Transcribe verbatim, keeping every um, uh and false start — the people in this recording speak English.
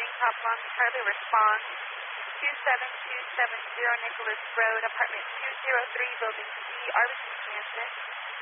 Marine Top One, Charlie responds. two seven two seven zero Nicholas Road, apartment two oh three, building C, Arlington, Kansas.